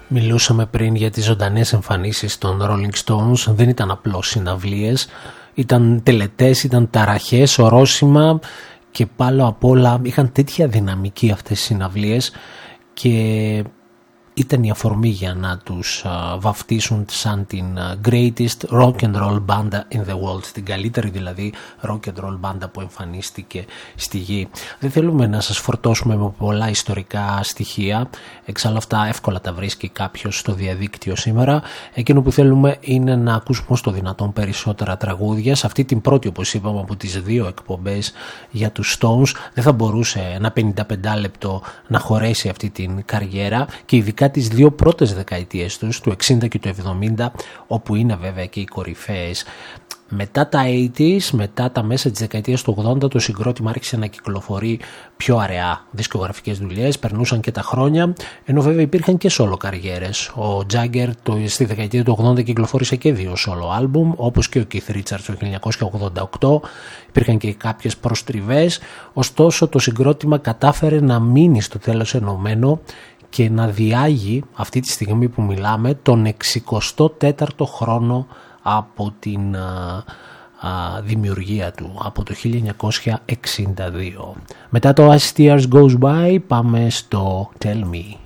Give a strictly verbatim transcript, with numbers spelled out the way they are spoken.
Μιλούσαμε πριν για τις ζωντανές εμφανίσεις των Rolling Stones. Δεν ήταν απλώς συναυλίες, ήταν τελετές, ήταν ταραχές, ορόσημα και πάνω απ' όλα είχαν τέτοια δυναμική αυτές οι συναυλίες και ήταν η αφορμή για να τους uh, βαφτίσουν σαν την uh, greatest rock and roll band in the world, την καλύτερη δηλαδή rock and roll μπάντα που εμφανίστηκε στη γη. Δεν θέλουμε να σας φορτώσουμε με πολλά ιστορικά στοιχεία, εξάλλου αυτά εύκολα τα βρίσκει κάποιος στο διαδίκτυο σήμερα. Εκείνο που θέλουμε είναι να ακούσουμε όσο το δυνατόν περισσότερα τραγούδια. Σε αυτή την πρώτη, όπως είπαμε, από τις δύο εκπομπές για τους Stones, δεν θα μπορούσε ένα πενήντα πέντε λεπτό να χωρέσει αυτή την καριέρα, και ειδικά τις δύο πρώτες δεκαετίες τους, του εξήντα και του εβδομήντα, όπου είναι βέβαια και οι κορυφαίες. Μετά τα ογδόντα, μετά τα μέσα της δεκαετίας του ογδόντα, το συγκρότημα άρχισε να κυκλοφορεί πιο αραιά δισκογραφικές δουλειές, περνούσαν και τα χρόνια, ενώ βέβαια υπήρχαν και solo καριέρες. Ο Jagger το, στη δεκαετία του ογδόντα κυκλοφόρησε και δύο solo album, όπως και ο Keith Richards το χίλια εννιακόσια ογδόντα οκτώ, υπήρχαν και κάποιες προστριβές, ωστόσο το συγκρότημα κατάφερε να μείνει στο τέλος ενωμένο και να διάγει αυτή τη στιγμή που μιλάμε τον εξηκοστό τέταρτο χρόνο από την α, α, δημιουργία του, από το χίλια εννιακόσια εξήντα δύο. Μετά το As Tears Goes By πάμε στο Tell Me.